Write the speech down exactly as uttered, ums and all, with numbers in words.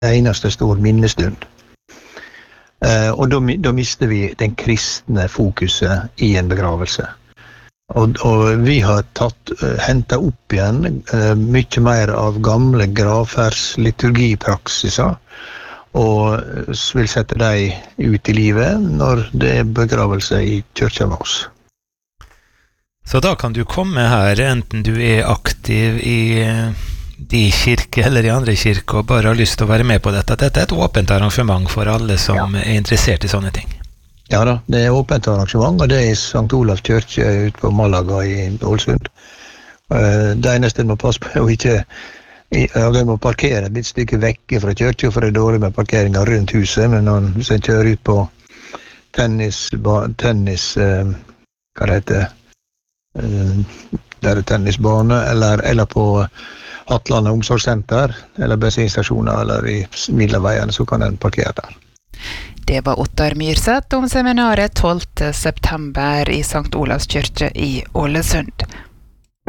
eneste stor minnestund. Uh, og da, da mister vi den kristne fokuset i en begravelse. Og, og vi har tatt, uh, hentet opp igjen uh, mye mer av gamle gravferdsliturgipraksiser, og vil sette dem ut i livet når det er begravelse i kyrkja med oss. Så da kan du komme her, enten du er aktiv i de kirke eller i andre kirke, og bare har lyst til å være med på dette. Dette er et åpent arrangement for alle som ja. Er interessert i sånne ting. Ja da, det er åpent arrangement, og det er i Sankt Olavs kyrkje ute på Malaga i Ålesund. Det eneste du må passe på er jo ikke Ja, de må parkere et litt stykke vekke fra kyrkja, for det er dårlig med parkeringa rundt huset, men når de kjører ut på tennis, tennis eh, hva det heter, eh, der er tennisbane, eller, eller på Hatlandet omsorgssenter, eller bensinstasjoner, eller i Middelveiene, så kan den parkere der. Det var Ottar Myrseth om seminaret tolvte september i Sankt Olavs kyrkje i Ålesund.